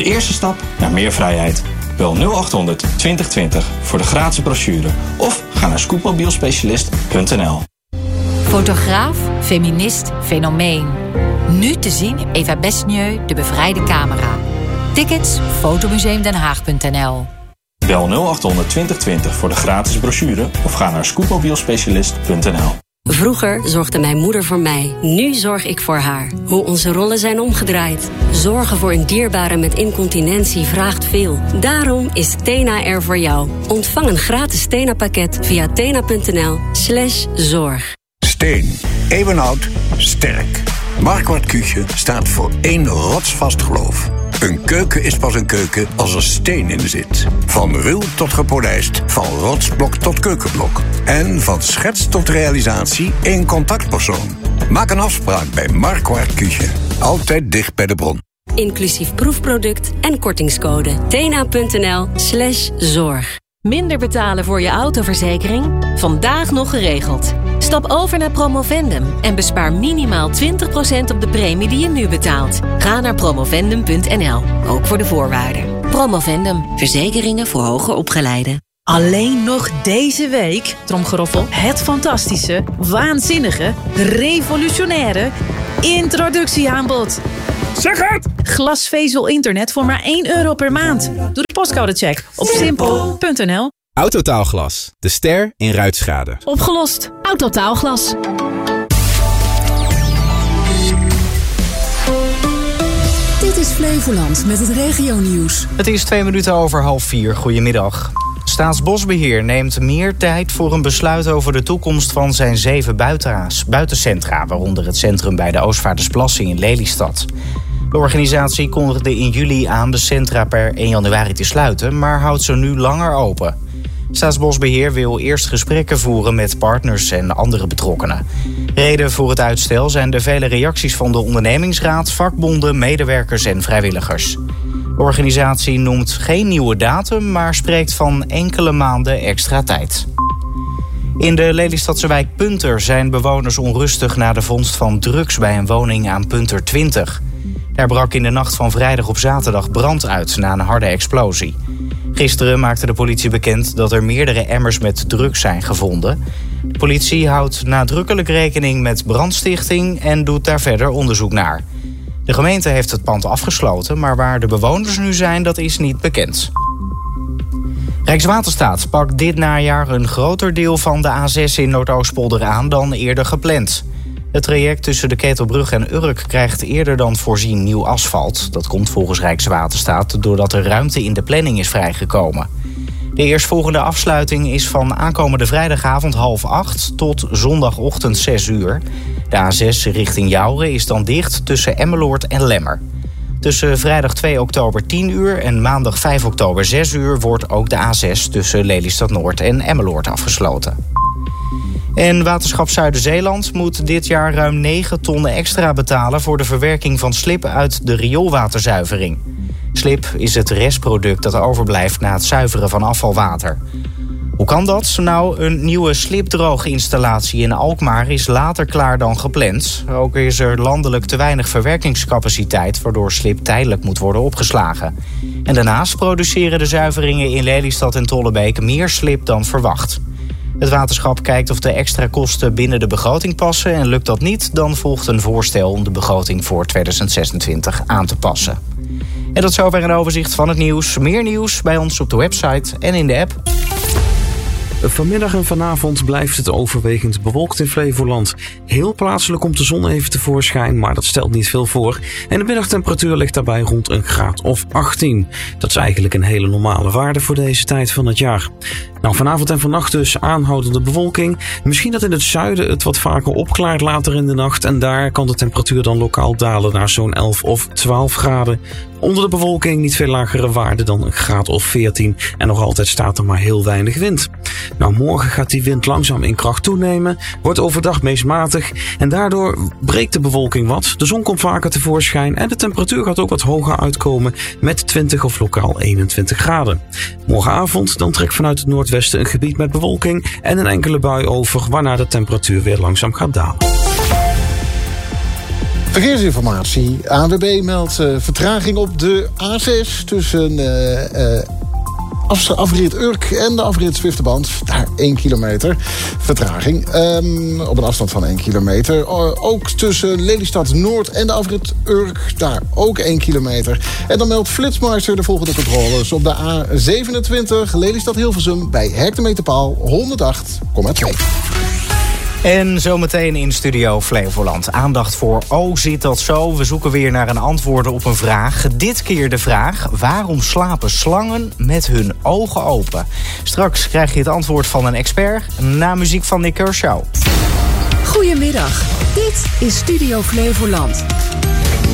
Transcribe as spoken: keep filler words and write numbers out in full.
De eerste stap naar meer vrijheid. Bel nul acht honderd twintig twintig voor de gratis brochure. Of ga naar scootmobielspecialist punt n l. Fotograaf, feminist, fenomeen. Nu te zien Eva Besnieu, de bevrijde camera. Tickets fotomuseum den haag punt n l. Bel nul acht honderd twintig twintig voor de gratis brochure of ga naar scootmobielspecialist punt n l. Vroeger zorgde mijn moeder voor mij. Nu zorg ik voor haar. Hoe onze rollen zijn omgedraaid. Zorgen voor een dierbare met incontinentie vraagt veel. Daarom is Tena er voor jou. Ontvang een gratis Tena-pakket via tena punt n l slash zorg. Steen. Eeuwenoud. Sterk. Marquardt Küche staat voor één rotsvast geloof. Een keuken is pas een keuken als er steen in zit. Van ruw tot gepolijst, van rotsblok tot keukenblok. En van schets tot realisatie één contactpersoon. Maak een afspraak bij Marquardt Küche. Altijd dicht bij de bron. Inclusief proefproduct en kortingscode. tena punt n l slash zorg. Minder betalen voor je autoverzekering? Vandaag nog geregeld. Stap over naar Promovendum en bespaar minimaal twintig procent op de premie die je nu betaalt. Ga naar promovendum punt n l, ook voor de voorwaarden. Promovendum, verzekeringen voor hoger opgeleiden. Alleen nog deze week, tromgeroffel, het fantastische, waanzinnige, revolutionaire introductieaanbod. Zeg het! Glasvezel internet voor maar één euro per maand. Doe de postcodecheck op simpel punt n l. Autotaalglas, de ster in ruitschade. Opgelost. Autotaalglas. Dit is Flevoland met het regionieuws. Het is twee minuten over half vier. Goedemiddag. Staatsbosbeheer neemt meer tijd voor een besluit over de toekomst van zijn zeven buitencentra, waaronder het centrum bij de Oostvaardersplassen in Lelystad. De organisatie kondigde in juli aan de centra per één januari te sluiten, maar houdt ze nu langer open. Staatsbosbeheer wil eerst gesprekken voeren met partners en andere betrokkenen. Reden voor het uitstel zijn de vele reacties van de ondernemingsraad, vakbonden, medewerkers en vrijwilligers. De organisatie noemt geen nieuwe datum, maar spreekt van enkele maanden extra tijd. In de Lelystadse wijk Punter zijn bewoners onrustig na de vondst van drugs bij een woning aan Punter twintig. Daar brak in de nacht van vrijdag op zaterdag brand uit na een harde explosie. Gisteren maakte de politie bekend dat er meerdere emmers met drugs zijn gevonden. De politie houdt nadrukkelijk rekening met brandstichting en doet daar verder onderzoek naar. De gemeente heeft het pand afgesloten, maar waar de bewoners nu zijn, dat is niet bekend. Rijkswaterstaat pakt dit najaar een groter deel van de A zes in Noordoostpolder aan dan eerder gepland. Het traject tussen de Ketelbrug en Urk krijgt eerder dan voorzien nieuw asfalt. Dat komt volgens Rijkswaterstaat doordat er ruimte in de planning is vrijgekomen. De eerstvolgende afsluiting is van aankomende vrijdagavond half acht tot zondagochtend zes uur. De A zes richting Jouren is dan dicht tussen Emmeloord en Lemmer. Tussen vrijdag twee oktober tien uur en maandag vijf oktober zes uur wordt ook de A zes tussen Lelystad Noord en Emmeloord afgesloten. En Waterschap Zuider-Zeeland moet dit jaar ruim negen ton extra betalen voor de verwerking van slib uit de rioolwaterzuivering. Slib is het restproduct dat overblijft na het zuiveren van afvalwater. Hoe kan dat? Nou, een nieuwe slibdrooginstallatie in Alkmaar is later klaar dan gepland. Ook is er landelijk te weinig verwerkingscapaciteit, waardoor slib tijdelijk moet worden opgeslagen. En daarnaast produceren de zuiveringen in Lelystad en Tollebeek meer slib dan verwacht. Het waterschap kijkt of de extra kosten binnen de begroting passen en lukt dat niet, dan volgt een voorstel om de begroting voor tweeduizend zesentwintig aan te passen. En tot zover een overzicht van het nieuws. Meer nieuws bij ons op de website en in de app. Vanmiddag en vanavond blijft het overwegend bewolkt in Flevoland. Heel plaatselijk komt de zon even tevoorschijn, maar dat stelt niet veel voor. En de middagtemperatuur ligt daarbij rond een graad of achttien. Dat is eigenlijk een hele normale waarde voor deze tijd van het jaar. Nou, vanavond en vannacht dus aanhoudende bewolking. Misschien dat in het zuiden het wat vaker opklaart later in de nacht. En daar kan de temperatuur dan lokaal dalen naar zo'n elf of twaalf graden. Onder de bewolking niet veel lagere waarden dan een graad of veertien. En nog altijd staat er maar heel weinig wind. Nou, morgen gaat die wind langzaam in kracht toenemen. Wordt overdag meest matig. En daardoor breekt de bewolking wat. De zon komt vaker tevoorschijn. En de temperatuur gaat ook wat hoger uitkomen. Met twintig of lokaal eenentwintig graden. Morgenavond dan trekt vanuit het noordwesten een gebied met bewolking. En een enkele bui over. Waarna de temperatuur weer langzaam gaat dalen. Verkeersinformatie. A N W B meldt uh, vertraging op de A zes tussen uh, uh, af, afrit Urk en de afrit Zwifterband. Daar één kilometer vertraging. Um, op een afstand van één kilometer. Uh, ook tussen Lelystad Noord en de afrit Urk. Daar ook één kilometer. En dan meldt Flitsmeister de volgende controles. Op de A zevenentwintig Lelystad Hilversum bij hectometerpaal honderdacht komma twee. En zometeen in Studio Flevoland. Aandacht voor Oh, zit dat zo? We zoeken weer naar een antwoord op een vraag. Dit keer de vraag: waarom slapen slangen met hun ogen open? Straks krijg je het antwoord van een expert na muziek van Nick Kershaw. Goedemiddag, dit is Studio Flevoland.